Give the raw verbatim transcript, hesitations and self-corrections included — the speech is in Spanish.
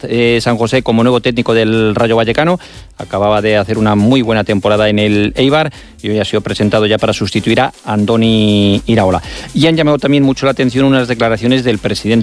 eh, San José como nuevo técnico del Rayo Vallecano. Acababa de hacer una muy buena temporada en el Eibar y hoy ha sido presentado ya para sustituir a Andoni Iraola. Y han llamado también mucho la atención unas declaraciones del presidente